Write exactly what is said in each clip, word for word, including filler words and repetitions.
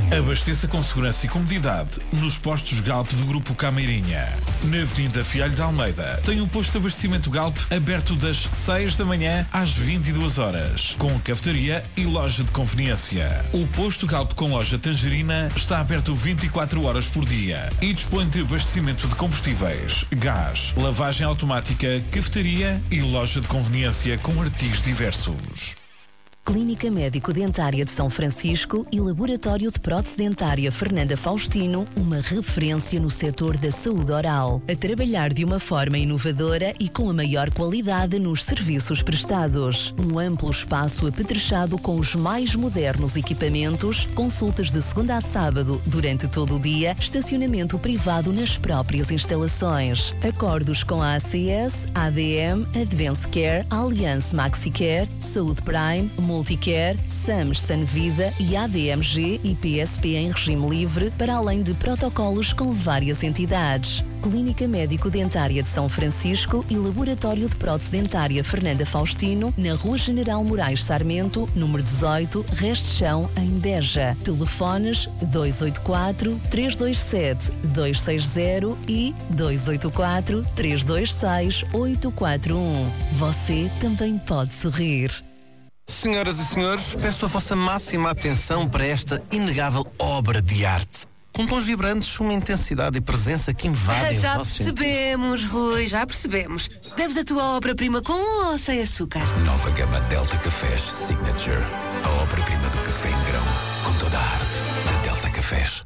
Abasteça com segurança e comodidade nos postos Galp do Grupo Cameirinha. Na Avenida Fialho de Almeida tem o posto de abastecimento Galp aberto das seis da manhã às vinte e duas horas, com cafetaria e loja de conveniência. O posto Galp com loja Tangerina está aberto vinte e quatro horas por dia e dispõe de abastecimento de combustíveis, gás, lavagem automática, cafetaria e loja de conveniência com artigos diversos. Clínica Médico-Dentária de São Francisco e Laboratório de Prótese Dentária Fernanda Faustino, uma referência no setor da saúde oral, a trabalhar de uma forma inovadora e com a maior qualidade nos serviços prestados. Um amplo espaço apetrechado com os mais modernos equipamentos, consultas de segunda a sábado durante todo o dia, estacionamento privado nas próprias instalações. Acordos com a A C S, A D M, Advance Care, Allianz MaxiCare, Saúde Prime, Multicare, SAMS Sanvida e A D M G e P S P em regime livre, para além de protocolos com várias entidades. Clínica Médico-Dentária de São Francisco e Laboratório de Prótese Dentária Fernanda Faustino, na Rua General Moraes Sarmento, número dezoito, Reste Chão, em Beja. Telefones dois oito quatro, três dois sete, dois seis zero e dois oito quatro, três dois seis, oito quatro um. Você também pode sorrir. Senhoras e senhores, peço a vossa máxima atenção para esta inegável obra de arte. Com tons vibrantes, uma intensidade e presença que invadem os Já nossos percebemos, sentidos. Rui, já percebemos. Deves a tua obra-prima com ou sem açúcar? Nova gama Delta Cafés Signature. A obra-prima do café em grão, com toda a arte de Delta Cafés.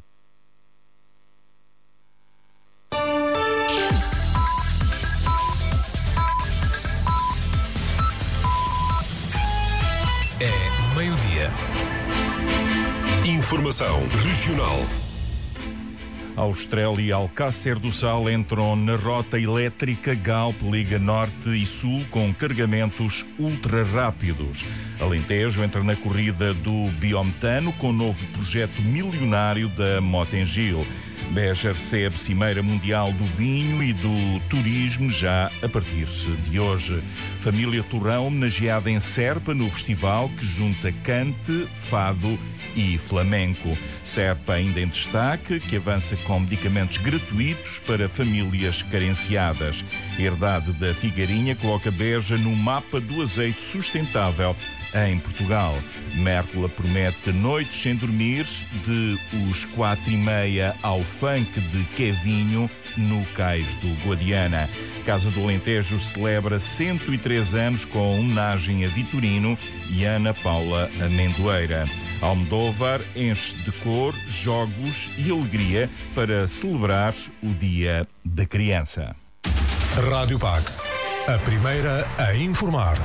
É meio-dia. Informação regional. Austrália e Alcácer do Sal entram na rota elétrica Galp Liga Norte e Sul com carregamentos ultra rápidos. Alentejo entra na corrida do biometano com o novo projeto milionário da Motengil. Beja recebe Cimeira Mundial do Vinho e do Turismo já a partir de hoje. Família Torrão homenageada em Serpa no festival que junta cante, fado e flamenco. Serpa ainda em destaque, que avança com medicamentos gratuitos para famílias carenciadas. Herdade da Figueirinha coloca Beja no mapa do azeite sustentável em Portugal. Mércola promete noites sem dormir, de os quatro e meia ao funk de Kevinho, no Cais do Guadiana. Casa do Alentejo celebra cento e três anos com homenagem a Vitorino e Ana Paula Amendoeira. Almodóvar enche de cor, jogos e alegria para celebrar o Dia da Criança. Rádio Pax, a primeira a informar.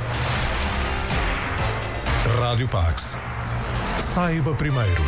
Rádio Pax. Saiba primeiro.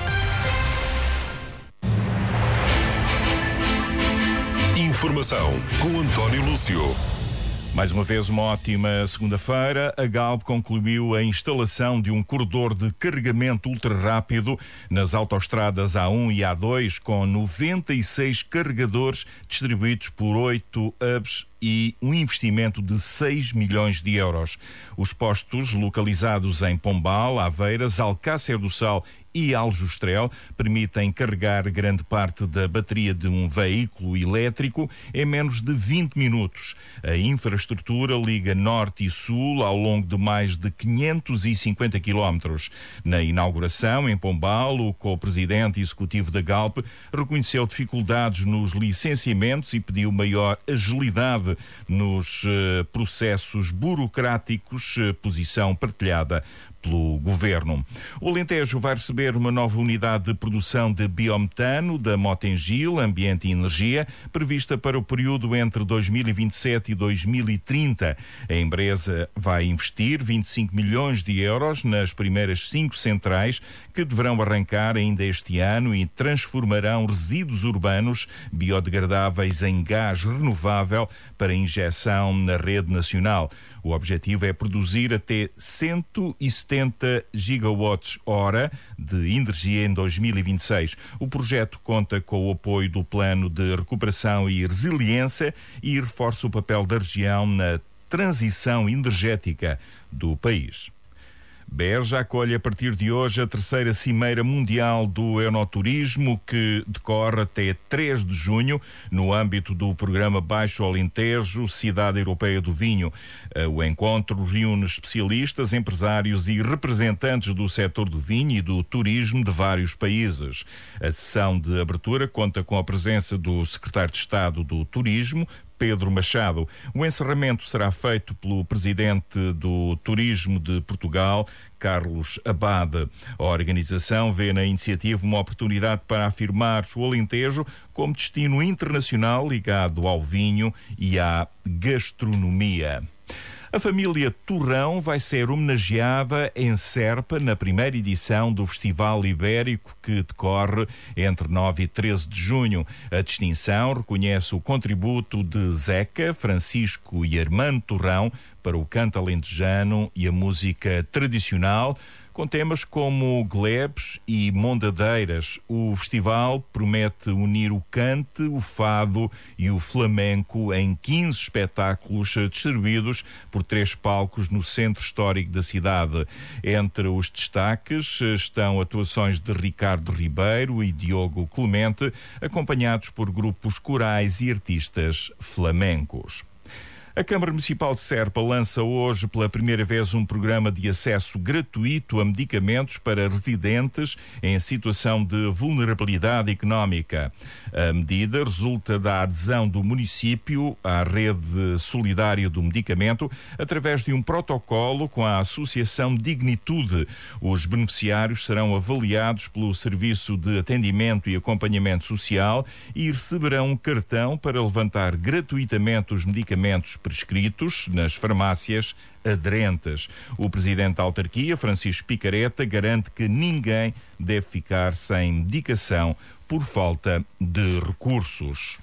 Informação com António Lúcio. Mais uma vez, uma ótima segunda-feira. A Galp concluiu a instalação de um corredor de carregamento ultra-rápido nas autoestradas A um e A dois, com noventa e seis carregadores distribuídos por oito hubs e um investimento de seis milhões de euros. Os postos, localizados em Pombal, Aveiras, Alcácer do Sal e Aljustrel, permitem carregar grande parte da bateria de um veículo elétrico em menos de vinte minutos. A infraestrutura liga norte e sul ao longo de mais de quinhentos e cinquenta quilómetros. Na inauguração, em Pombal, o co-presidente executivo da Galp reconheceu dificuldades nos licenciamentos e pediu maior agilidade nos uh, processos burocráticos, uh, posição partilhada pelo Governo. O Alentejo vai receber uma nova unidade de produção de biometano da Motengil, Ambiente e Energia, prevista para o período entre dois mil e vinte e sete e dois mil e trinta. A empresa vai investir vinte e cinco milhões de euros nas primeiras cinco centrais, que deverão arrancar ainda este ano e transformarão resíduos urbanos biodegradáveis em gás renovável para injeção na rede nacional. O objetivo é produzir até cento e setenta gigawatts hora de energia em dois mil e vinte e seis. O projeto conta com o apoio do Plano de Recuperação e Resiliência e reforça o papel da região na transição energética do país. Beja acolhe a partir de hoje a terceira Cimeira Mundial do Enoturismo, que decorre até três de junho, no âmbito do programa Baixo Alentejo, Cidade Europeia do Vinho. O encontro reúne especialistas, empresários e representantes do setor do vinho e do turismo de vários países. A sessão de abertura conta com a presença do Secretário de Estado do Turismo, Pedro Machado. O encerramento será feito pelo Presidente do Turismo de Portugal, Carlos Abade. A organização vê na iniciativa uma oportunidade para afirmar o Alentejo como destino internacional ligado ao vinho e à gastronomia. A família Torrão vai ser homenageada em Serpa na primeira edição do Festival Ibérico, que decorre entre nove e treze de junho. A distinção reconhece o contributo de Zeca, Francisco e Armando Torrão para o canto alentejano e a música tradicional, com temas como glebes e mondadeiras. O festival promete unir o cante, o fado e o flamenco em quinze espetáculos distribuídos por três palcos no centro histórico da cidade. Entre os destaques estão atuações de Ricardo Ribeiro e Diogo Clemente, acompanhados por grupos corais e artistas flamencos. A Câmara Municipal de Serpa lança hoje pela primeira vez um programa de acesso gratuito a medicamentos para residentes em situação de vulnerabilidade económica. A medida resulta da adesão do município à rede solidária do medicamento através de um protocolo com a Associação Dignitude. Os beneficiários serão avaliados pelo Serviço de Atendimento e Acompanhamento Social e receberão um cartão para levantar gratuitamente os medicamentos prescritos nas farmácias aderentes. O presidente da autarquia, Francisco Picareta, garante que ninguém deve ficar sem medicação por falta de recursos.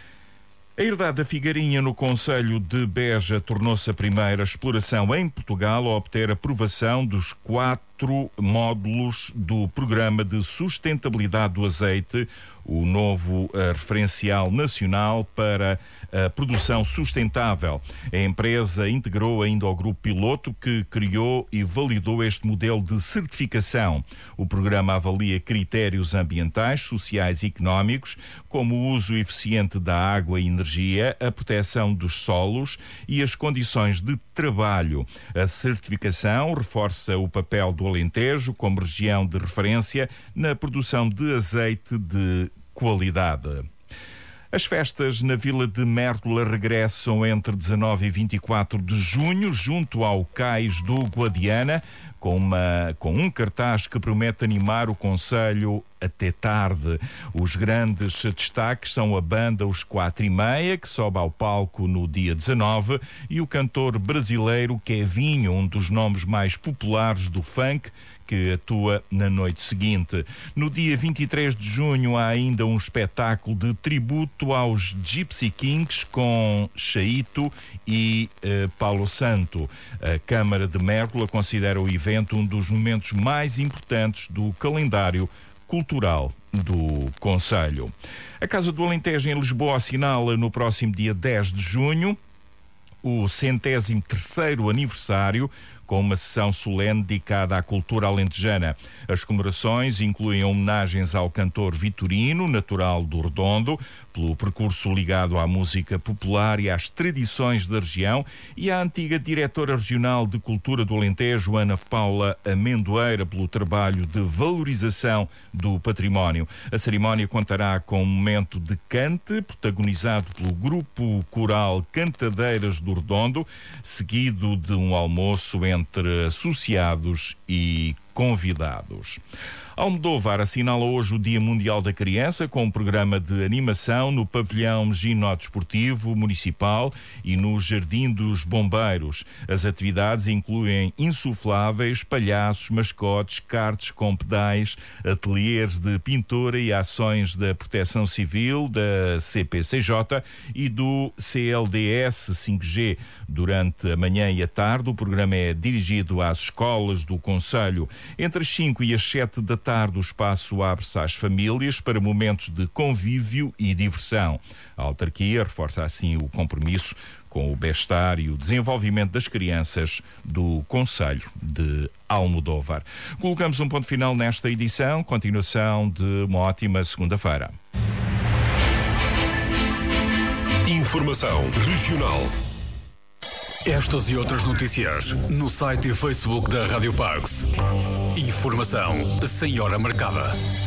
A herdade da Figueirinha no concelho de Beja tornou-se a primeira exploração em Portugal a obter aprovação dos quatro módulos do Programa de Sustentabilidade do Azeite, o novo uh, referencial nacional para a produção sustentável. A empresa integrou ainda ao grupo piloto que criou e validou este modelo de certificação. O programa avalia critérios ambientais, sociais e económicos, como o uso eficiente da água e energia, a proteção dos solos e as condições de trabalho. A certificação reforça o papel do Alentejo como região de referência na produção de azeite de qualidade. As festas na Vila de Mértola regressam entre dezanove e vinte e quatro de junho, junto ao Cais do Guadiana, com, uma, com um cartaz que promete animar o concelho até tarde. Os grandes destaques são a banda Os Quatro e Meia, que sobe ao palco no dia dezanove, e o cantor brasileiro Kevinho, um dos nomes mais populares do funk, que atua na noite seguinte. No dia vinte e três de junho há ainda um espetáculo de tributo aos Gypsy Kings com Chaito e eh, Paulo Santo. A Câmara de Mértola considera o evento um dos momentos mais importantes do calendário cultural do concelho. A Casa do Alentejo em Lisboa assinala no próximo dia dez de junho o centésimo terceiro aniversário, com uma sessão solene dedicada à cultura alentejana. As comemorações incluem homenagens ao cantor Vitorino, natural do Redondo, pelo percurso ligado à música popular e às tradições da região, e à antiga diretora regional de cultura do Alentejo, Ana Paula Amendoeira, pelo trabalho de valorização do património. A cerimónia contará com um momento de cante, protagonizado pelo grupo coral Cantadeiras do Redondo, seguido de um almoço entre entre associados e convidados. Almodóvar assinala hoje o Dia Mundial da Criança com um programa de animação no pavilhão ginódesportivo municipal e no Jardim dos Bombeiros. As atividades incluem insufláveis, palhaços, mascotes, karts com pedais, ateliês de pintura e ações da Proteção Civil, da C P C J e do C L D S cinco G. Durante a manhã e a tarde, o programa é dirigido às escolas do concelho. Entre as cinco e as sete da tarde, o espaço abre-se às famílias para momentos de convívio e diversão. A autarquia reforça assim o compromisso com o bem-estar e o desenvolvimento das crianças do Concelho de Almodóvar. Colocamos um ponto final nesta edição. Continuação de uma ótima segunda-feira. Informação regional. Estas e outras notícias no site e Facebook da Rádio Pax. Informação sem hora marcada.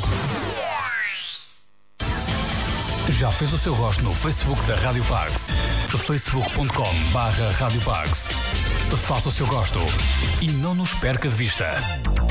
Já fez o seu gosto no Facebook da Rádio Pax. facebook ponto com barra Rádio Pax. Faça o seu gosto e não nos perca de vista.